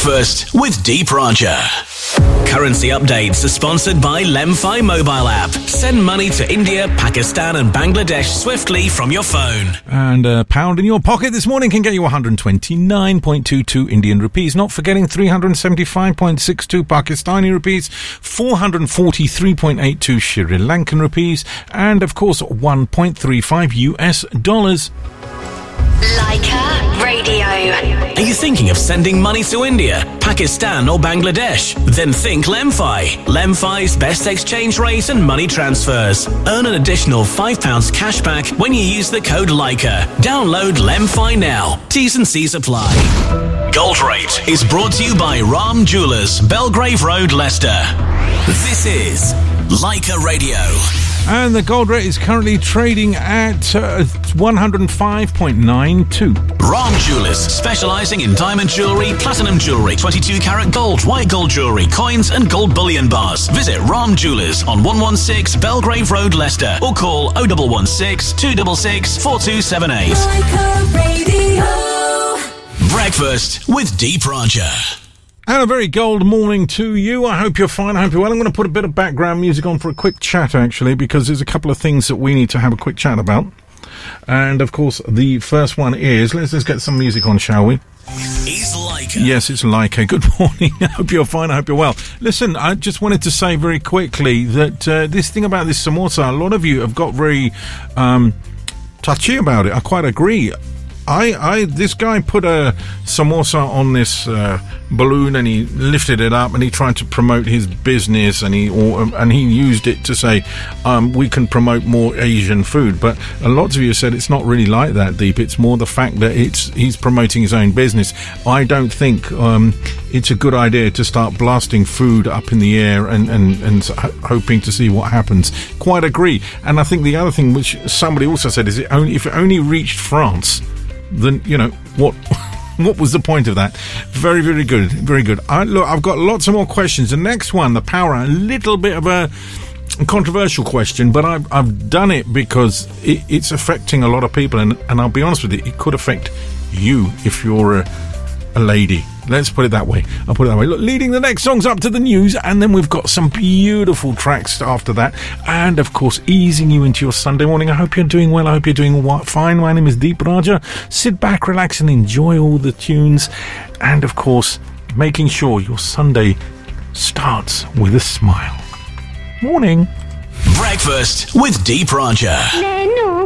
Breakfast with Deep Raja. Currency updates are sponsored by Lemfi mobile app. Send money to India, Pakistan and Bangladesh swiftly from your phone. And a pound in your pocket this morning can get you 129.22 Indian rupees. Not forgetting 375.62 Pakistani rupees, 443.82 Sri Lankan rupees, and of course 1.35 US dollars. Leica Radio. Are you thinking of sending money to India, Pakistan or Bangladesh? Then think Lemfi. Lemfi's best exchange rate and money transfers. Earn an additional £5 cash back when you use the code Leica. Download Lemfi now. T's and C's apply. Gold Rate is brought to you by Ram Jewellers, Belgrave Road, Leicester. This is Leica Radio. And the gold rate is currently trading at 105.92. Ram Jewellers, specialising in diamond jewellery, platinum jewellery, 22 karat gold, white gold jewellery, coins and gold bullion bars. Visit Ram Jewellers on 116 Belgrave Road, Leicester, or call 0116 266 4278. Breakfast with Deep Raja. And a very gold morning to you. I hope you're fine. I hope you're well. I'm going to put a bit of background music on for a quick chat, actually, because there's a couple of things that we need to have a quick chat about. And, of course, the first one is, let's just get some music on, shall we? It's Leica. Yes, it's Leica. Good morning. I hope you're fine. I hope you're well. Listen, I just wanted to say very quickly that this thing about this samosa, a lot of you have got very touchy about it. I quite agree. This guy put a samosa on this balloon and he lifted it up and he tried to promote his business and he used it to say we can promote more Asian food. But lots of you said it's not really like that, Deep. It's more the fact that he's promoting his own business. I don't think it's a good idea to start blasting food up in the air and hoping to see what happens. Quite agree. And I think the other thing which somebody also said is if it only reached France, then, you know, what was the point of that? Very, very good. Very good. Look, I've got lots of more questions. The next one, the power, a little bit of a controversial question, but I've done it because it's affecting a lot of people. And I'll be honest with you, it could affect you if you're a lady. Let's put it that way. I'll put it that way. Look, leading the next songs up to the news, and then we've got some beautiful tracks after that. And, of course, easing you into your Sunday morning. I hope you're doing well. I hope you're doing fine. My name is Deep Raja. Sit back, relax, and enjoy all the tunes. And, of course, making sure your Sunday starts with a smile. Morning. Breakfast with Deep Raja.